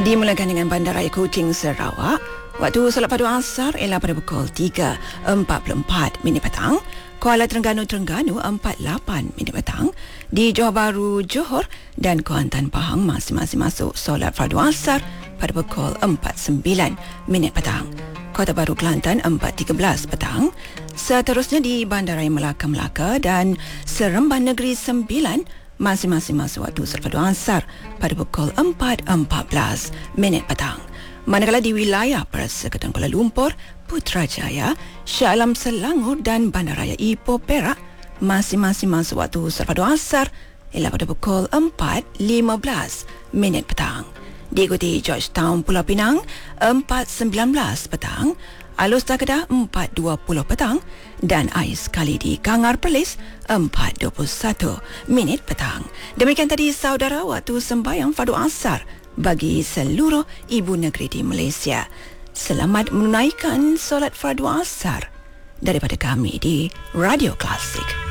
Dimulakan dengan Bandaraya Kuching, Sarawak. Waktu solat padu asar ialah pada pukul 3.44 minit petang. Kuala Terengganu 4.8 minit petang. Di Johor Bahru, Johor dan Kuantan, Pahang masing-masing masuk solat fardu asar pada pukul 4.9 minit petang. Kota Baru, Kelantan 4.13 petang. Seterusnya di Bandaraya Melaka dan Seremban Negeri 9 masing-masing masuk waktu solat fardu asar pada pukul 4.14 minit petang. Manakala di wilayah Persekutuan Kuala Lumpur, Putrajaya, Shah Alam Selangor dan Bandaraya Ipoh Perak masing-masing masuk waktu solat fardu asar ialah pada pukul 4.15 minit petang. Diikuti Georgetown Pulau Pinang 4.19 petang, Alus Kedah 4.20 petang dan Ais Kali di Kangar Perlis 4.21 minit petang. Demikian tadi saudara waktu sembahyang fardu asar bagi seluruh ibu negeri di Malaysia. Selamat menunaikan solat fardu asar daripada kami di Radio Klasik.